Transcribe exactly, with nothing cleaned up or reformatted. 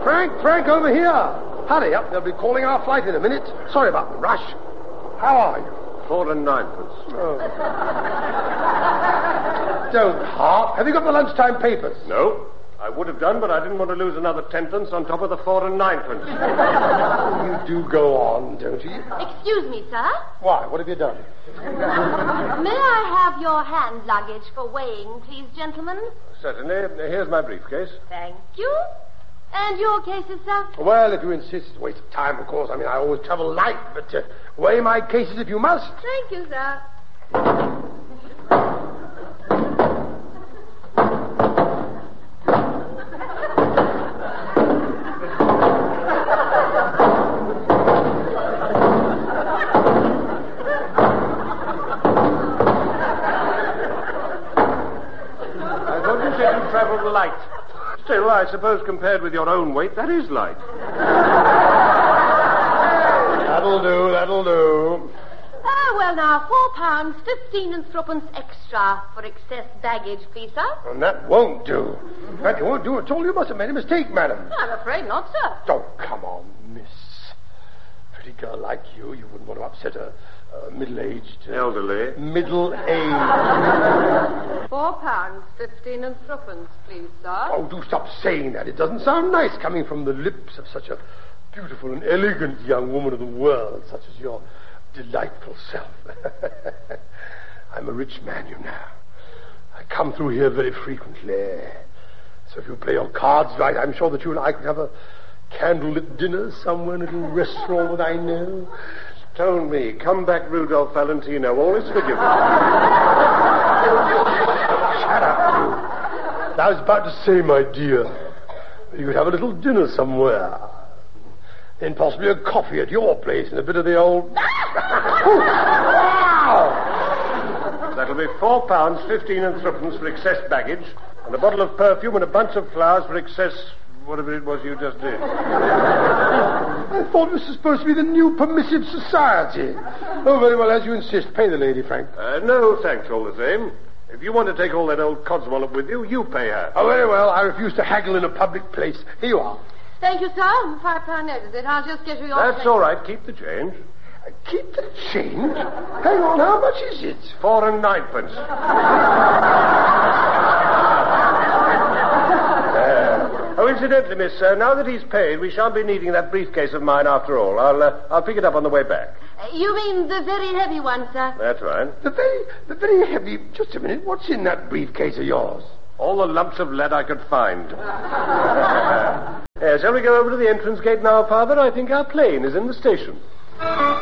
Frank, Frank, over here. Hurry up. They'll be calling our flight in a minute. Sorry about the rush. How are you? Four and ninepence. Oh. Don't harp. Have you got the lunchtime papers? No. I would have done, but I didn't want to lose another tenpence on top of the four and ninepence. You do go on, don't you? Excuse me, sir. Why? What have you done? May I have your hand luggage for weighing, please, gentlemen? Certainly. Here's my briefcase. Thank you. And your cases, sir? Well, if you insist, it's a waste of time, of course. I mean, I always travel light, but uh, weigh my cases if you must. Thank you, sir. Light. Still, I suppose compared with your own weight, that is light. That'll do, that'll do. Ah, well, now, four pounds, fifteen and threepence extra for excess baggage, please, sir. And that won't do. That won't do at all. You must have made a mistake, madam. I'm afraid not, sir. Oh, come on, miss. Pretty girl like you, you wouldn't want to upset a, a middle-aged... Uh, Elderly. Middle-aged... Four pounds, fifteen and threepence, please, sir. Oh, do stop saying that. It doesn't sound nice coming from the lips of such a beautiful and elegant young woman of the world, such as your delightful self. I'm a rich man, you know. I come through here very frequently. So if you play your cards right, I'm sure that you and I could have a candlelit dinner somewhere in a little restaurant that I know. Told me, come back, Rudolph Valentino. All is forgiven. Shut up, you. I was about to say, my dear, you could have a little dinner somewhere. Then possibly a coffee at your place and a bit of the old... That'll be four pounds, fifteen and threepence for excess baggage, and a bottle of perfume and a bunch of flowers for excess... whatever it was you just did. I thought this was supposed to be the new permissive society. Oh, very well, as you insist. Pay the lady, Frank. Uh, no, thanks all the same. If you want to take all that old codswallop with you, you pay her. Oh, very well. I refuse to haggle in a public place. Here you are. Thank you, sir. Five pound note is it? I'll just get you your... That's all right. Keep the change. Uh, keep the change? Hang on. How much is it? Four and ninepence. Oh, incidentally, miss, uh, now that he's paid, we shan't be needing that briefcase of mine after all. I'll uh, I'll pick it up on the way back. Uh, you mean the very heavy one, sir? That's right. The very, the very heavy... Just a minute. What's in that briefcase of yours? All the lumps of lead I could find. uh, shall we go over to the entrance gate now, Father? I think our plane is in the station.